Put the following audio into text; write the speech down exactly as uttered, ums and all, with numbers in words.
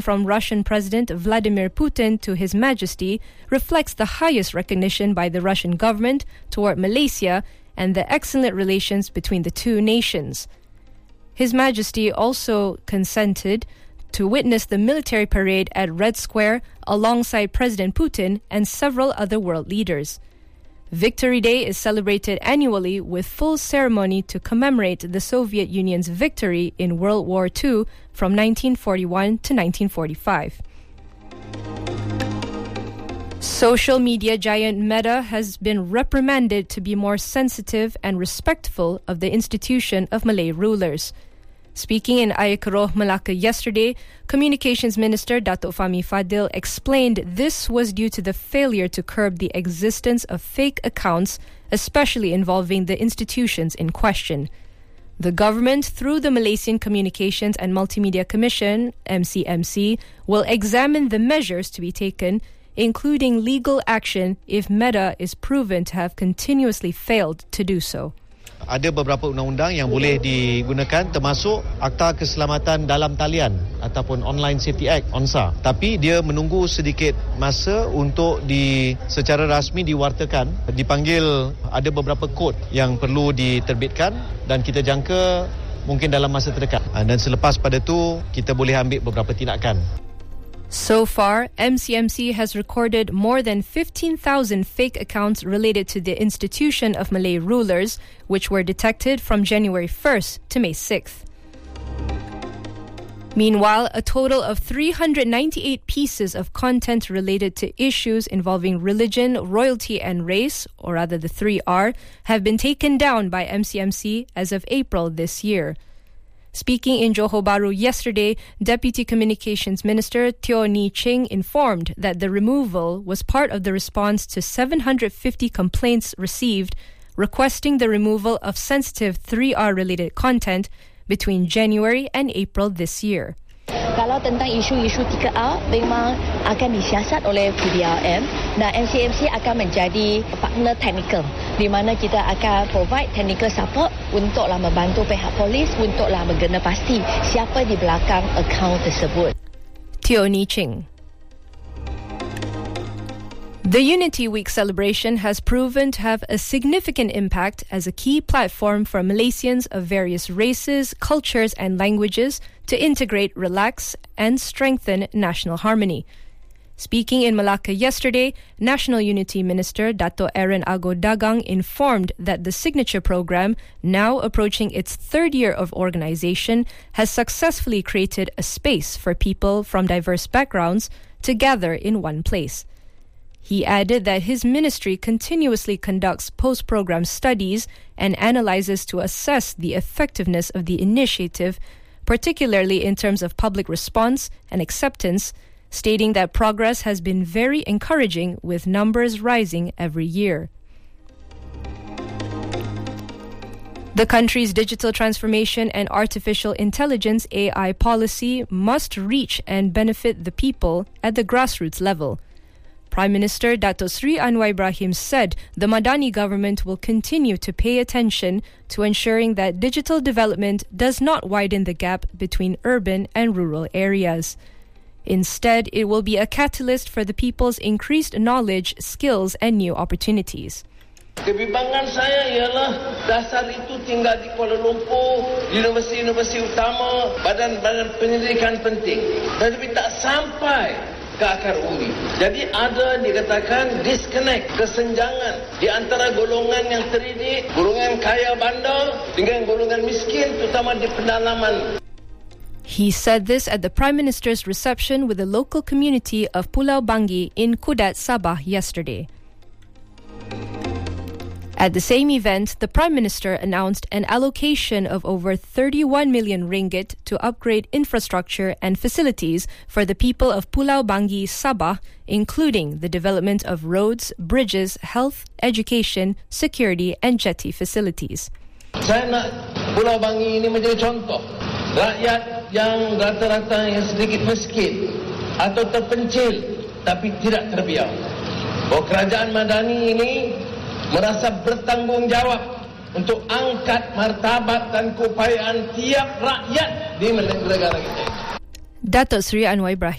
from Russian President Vladimir Putin to His Majesty reflects the highest recognition by the Russian government toward Malaysia and the excellent relations between the two nations. His Majesty also consented to witness the military parade at Red Square alongside President Putin and several other world leaders. Victory Day is celebrated annually with full ceremony to commemorate the Soviet Union's victory in World War Two from nineteen forty-one to nineteen forty-five. Social media giant Meta has been reprimanded to be more sensitive and respectful of the institution of Malay rulers. Speaking in Ayakuroh, Melaka yesterday, Communications Minister Datuk Fahmi Fadil explained this was due to the failure to curb the existence of fake accounts, especially involving the institutions in question. The government, through the Malaysian Communications and Multimedia Commission, M C M C, will examine the measures to be taken, including legal action if Meta is proven to have continuously failed to do so. Ada beberapa undang-undang yang boleh digunakan termasuk Akta Keselamatan Dalam Talian ataupun Online Safety Act O N S A. Tapi dia menunggu sedikit masa untuk di secara rasmi diwartakan. Dipanggil ada beberapa kod yang perlu diterbitkan dan kita jangka mungkin dalam masa terdekat. Dan selepas pada tu kita boleh ambil beberapa tindakan. So far, M C M C has recorded more than fifteen thousand fake accounts related to the institution of Malay rulers, which were detected from January first to May sixth. Meanwhile, a total of three hundred ninety-eight pieces of content related to issues involving religion, royalty and race, or rather the three R, have been taken down by M C M C as of April this year. Speaking in Johor Bahru yesterday, Deputy Communications Minister Teo Ni Ching informed that the removal was part of the response to seven hundred fifty complaints received requesting the removal of sensitive three R related content between January and April this year. Kalau tentang isu-isu tiga R memang akan disiasat oleh P D R M dan M C M C akan menjadi partner technical di mana kita akan provide technical support untuklah membantu pihak polis untuklah menggena pasti siapa di belakang akaun tersebut. Teo Ni Ching. The Unity Week celebration has proven to have a significant impact as a key platform for Malaysians of various races, cultures and languages to integrate, relax and strengthen national harmony. Speaking in Melaka yesterday, National Unity Minister Dato' Aaron Ago Dagang informed that the signature program, now approaching its third year of organization, has successfully created a space for people from diverse backgrounds to gather in one place. He added that his ministry continuously conducts post-program studies and analyzes to assess the effectiveness of the initiative, particularly in terms of public response and acceptance, stating that progress has been very encouraging with numbers rising every year. The country's digital transformation and artificial intelligence A I policy must reach and benefit the people at the grassroots level. Prime Minister Dato' Sri Anwar Ibrahim said the Madani government will continue to pay attention to ensuring that digital development does not widen the gap between urban and rural areas. Instead, it will be a catalyst for the people's increased knowledge, skills and new opportunities. Kebimbangan saya ialah dasar itu tinggal di Kuala Lumpur, universiti-universiti utama, badan-badan pendidikan penting, tetapi tak sampai ke akar umbi. Jadi ada dikatakan disconnect, kesenjangan di antara golongan yang terdidik, golongan kaya bandar dengan golongan miskin terutama di pedalaman. He said this at the Prime Minister's reception with the local community of Pulau Bangi in Kudat, Sabah yesterday. At the same event, the Prime Minister announced an allocation of over thirty-one million ringgit to upgrade infrastructure and facilities for the people of Pulau Bangi, Sabah, including the development of roads, bridges, health, education, security and jetty facilities. Saya nak Pulau Bangi ini menjadi contoh. Rakyat yang rata-rata yang sedikit miskin atau terpencil tapi tidak terbiar. Bahawa kerajaan Madani ini merasa bertanggungjawab untuk angkat martabat dan keupayaan tiap rakyat di negara kita. Dato' Sri Anwar Ibrahim.